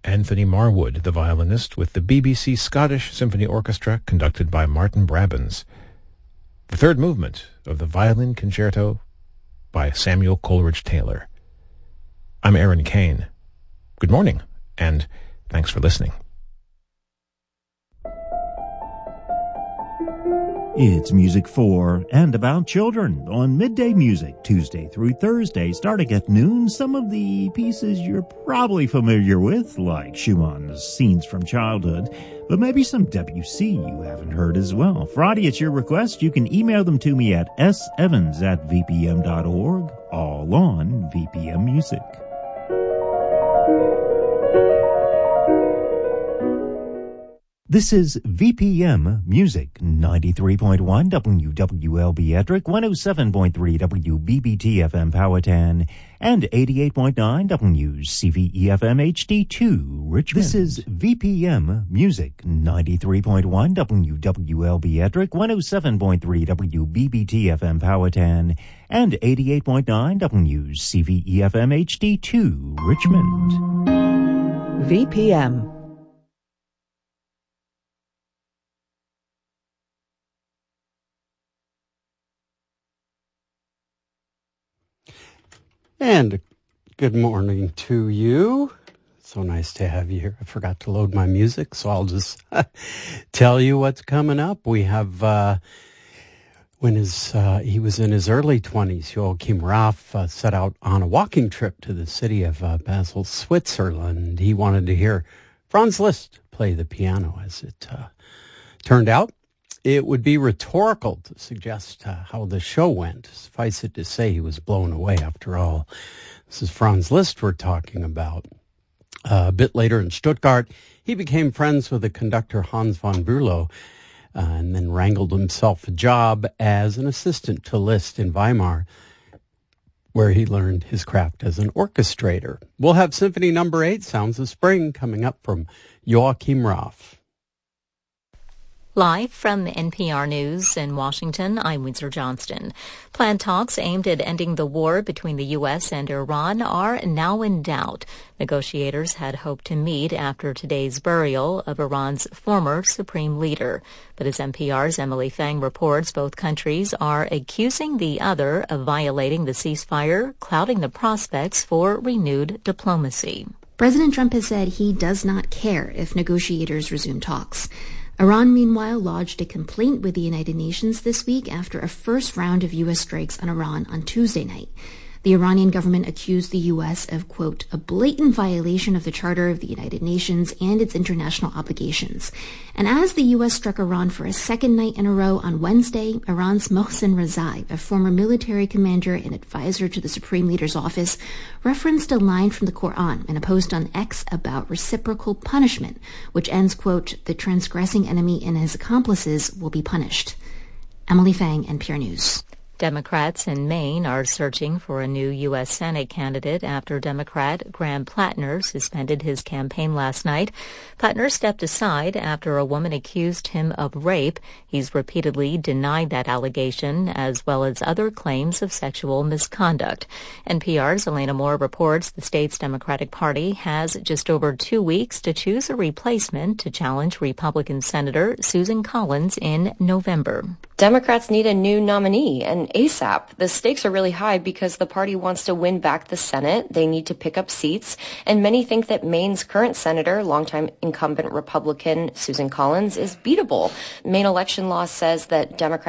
Anthony Marwood, the violinist, with the BBC Scottish Symphony Orchestra conducted by Martin Brabbins. The third movement of the Violin Concerto by Samuel Coleridge Taylor. I'm Aaron Kane. Good morning, and thanks for listening. It's music for and about children on Midday Music, Tuesday through Thursday, starting at noon. Some of the pieces you're probably familiar with, like Schumann's Scenes from Childhood, but maybe some Debussy you haven't heard as well. Friday, it's your request. You can email them to me at sevans@vpm.org, all on VPM Music. This is VPM Music, 93.1 WWLB Ettrick, 107.3 WBBT FM Powhatan, and 88.9 WCVE FM HD2 Richmond. This is VPM Music, 93.1 WWLB Ettrick, 107.3 WBBT FM Powhatan, and 88.9 WCVE FM HD2 Richmond. VPM. And good morning to you. So nice to have you here. I forgot to load my music, so I'll just tell you what's coming up. We have, when he was in his early 20s, Joachim Raff set out on a walking trip to the city of Basel, Switzerland. He wanted to hear Franz Liszt play the piano. As it turned out, it would be rhetorical to suggest how the show went. Suffice it to say, he was blown away after all. This is Franz Liszt we're talking about. A bit later in Stuttgart, he became friends with the conductor Hans von Bülow and then wrangled himself a job as an assistant to Liszt in Weimar, where he learned his craft as an orchestrator. We'll have Symphony No. 8, Sounds of Spring, coming up from Joachim Raff. Live from NPR News in Washington, I'm Windsor Johnston. Planned talks aimed at ending the war between the U.S. and Iran are now in doubt. Negotiators had hoped to meet after today's burial of Iran's former supreme leader. But as NPR's Emily Fang reports, both countries are accusing the other of violating the ceasefire, clouding the prospects for renewed diplomacy. President Trump has said he does not care if negotiators resume talks. Iran, meanwhile, lodged a complaint with the United Nations this week after a first round of U.S. strikes on Iran on Tuesday night. The Iranian government accused the U.S. of, quote, a blatant violation of the Charter of the United Nations and its international obligations. And as the U.S. struck Iran for a second night in a row on Wednesday, Iran's Mohsen Rezai, a former military commander and advisor to the Supreme Leader's office, referenced a line from the Quran in a post on X about reciprocal punishment, which ends, quote, the transgressing enemy and his accomplices will be punished. Emily Fang, NPR News. Democrats in Maine are searching for a new U.S. Senate candidate after Democrat Graham Plattner suspended his campaign last night. Plattner stepped aside after a woman accused him of rape. He's repeatedly denied that allegation, as well as other claims of sexual misconduct. NPR's Elena Moore reports the state's Democratic Party has just over 2 weeks to choose a replacement to challenge Republican Senator Susan Collins in November. Democrats need a new nominee, and ASAP. The stakes are really high because the party wants to win back the Senate. They need to pick up seats, and many think that Maine's current senator, longtime incumbent Republican Susan Collins, is beatable. Maine election law says that Democrats